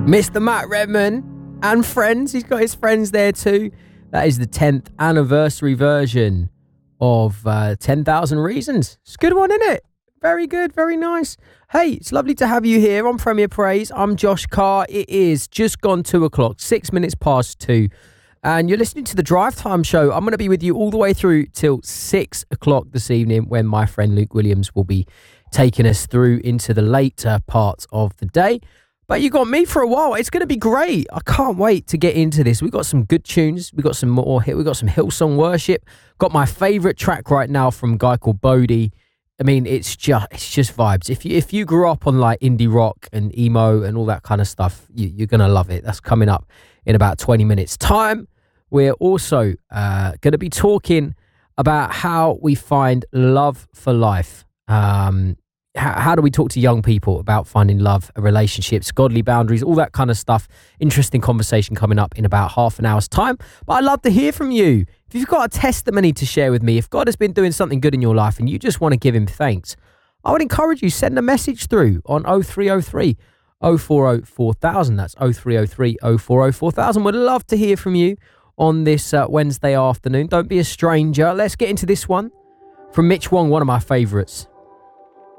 Mr. Matt Redman and friends. He's got his friends there too. That is the 10th anniversary version of 10,000 Reasons. It's a good one, isn't it? Very good, very nice. Hey, it's lovely to have you here on Premier Praise. I'm Josh Carr. It is just gone 2 o'clock, 6 minutes past 2. And you're listening to the Drive Time Show. I'm going to be with you all the way through till 6 o'clock this evening when my friend Luke Williams will be taking us through into the later parts of the day. But you got me for a while. It's going to be great. I can't wait to get into this. We've got some good tunes. We've got some more hit. We've got some Hillsong Worship. Got my favourite track right now from a guy called Bodhi. I mean, it's just vibes. If you grew up on like indie rock and emo and all that kind of stuff, you're going to love it. That's coming up in about 20 minutes time. We're also going to be talking about how we find love for life. How do we talk to young people about finding love, relationships, godly boundaries, all that kind of stuff. Interesting conversation coming up in about half an hour's time. But I'd love to hear from you. If you've got a testimony to share with me, if God has been doing something good in your life and you just want to give him thanks, I would encourage you, send a message through on 0303 040 4000. That's 0303 040 4000. Would love to hear from you on this Wednesday afternoon. Don't be a stranger. Let's get into this one from Mitch Wong, one of my favourites.